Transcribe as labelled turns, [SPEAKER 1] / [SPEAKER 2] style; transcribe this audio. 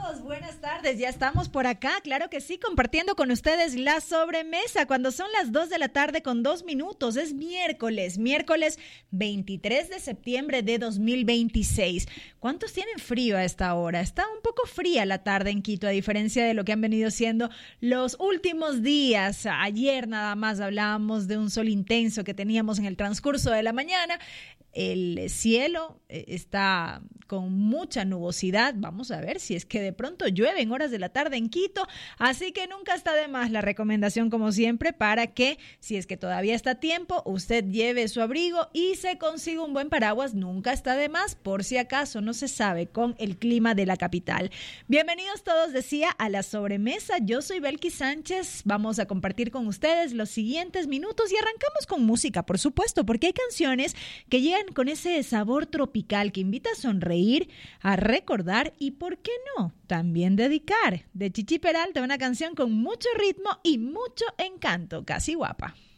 [SPEAKER 1] Buenas tardes, ya estamos por acá, claro que sí, compartiendo con ustedes la sobremesa cuando son las 2 de la tarde con 2 minutos. Es miércoles 23 de septiembre de 2026. ¿Cuántos tienen frío a esta hora? Está un poco fría la tarde en Quito, a diferencia de lo que han venido siendo los últimos días. Ayer nada más hablábamos de un sol intenso que teníamos en el transcurso de la mañana. El cielo está con mucha nubosidad. Vamos a ver si es que de pronto llueve en horas de la tarde en Quito. Así que nunca está de más la recomendación, como siempre, para que, si es que todavía está a tiempo, usted lleve su abrigo y se consiga un buen paraguas. Nunca está de más, por si acaso, no se sabe con el clima de la capital. Bienvenidos todos, decía, a la sobremesa. Yo soy Belkis Sánchez. Vamos a compartir con ustedes los siguientes minutos y arrancamos con música, por supuesto, porque hay canciones que llegan con ese sabor tropical que invita a sonreír, a recordar y, ¿por qué no?, también dedicar. De Chichi Peralta, una canción con mucho ritmo y mucho encanto. Casi guapa.